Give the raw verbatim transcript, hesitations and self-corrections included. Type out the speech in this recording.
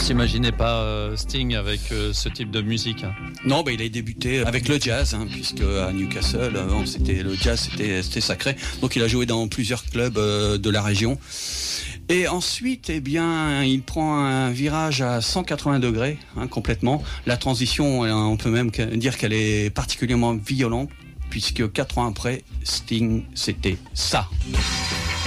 s'imaginait pas euh, Sting avec euh, ce type de musique. Hein. Non, bah, il a débuté avec le jazz, hein, puisque à Newcastle, avant, c'était le jazz, c'était, c'était sacré. Donc il a joué dans plusieurs clubs euh, de la région. Et ensuite, eh bien, il prend un virage à cent quatre-vingts degrés, hein, complètement. La transition, on peut même dire qu'elle est particulièrement violente, puisque quatre ans après, Sting, c'était ça.